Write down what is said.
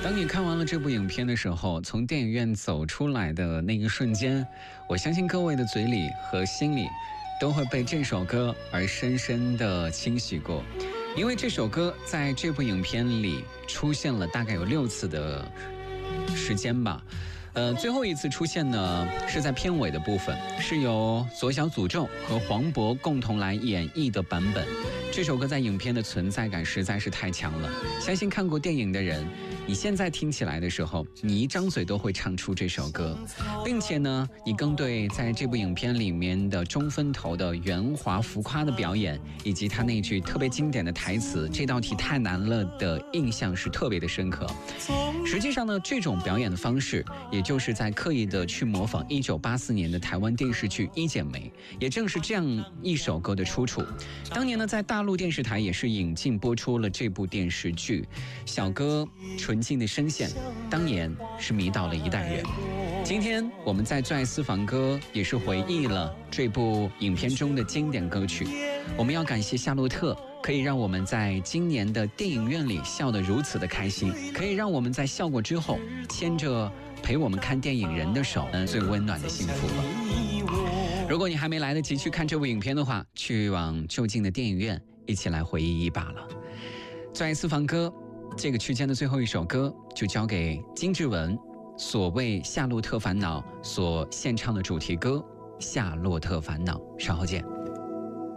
当你看完了这部影片的时候，从电影院走出来的那一瞬间，我相信各位的嘴里和心里都会被这首歌而深深的清洗过，因为这首歌在这部影片里出现了大概有6次的时间吧。最后一次出现呢，是在片尾的部分，是由左小诅咒和黄渤共同来演绎的版本。这首歌在影片的存在感实在是太强了，相信看过电影的人，你现在听起来的时候，你一张嘴都会唱出这首歌，并且呢，你更对在这部影片里面的中分头的圆滑浮夸的表演，以及他那句特别经典的台词“这道题太难了”的印象是特别的深刻。实际上呢，这种表演的方式，也就是在刻意的去模仿1984年的台湾电视剧《一剪梅》，也正是这样一首歌的出处。当年呢，在大陆电视台也是引进播出了这部电视剧，小歌纯净的声线，当年是迷倒了一代人。今天我们在最爱私房歌也是回忆了这部影片中的经典歌曲。我们要感谢夏洛特，可以让我们在今年的电影院里笑得如此的开心，可以让我们在笑过之后牵着陪我们看电影人的手，最温暖的幸福了。如果你还没来得及去看这部影片的话，去往就近的电影院一起来回忆一把了。最爱私房歌这个区间的最后一首歌就交给金志文所为夏洛特烦恼所献唱的主题歌《夏洛特烦恼》，稍后见。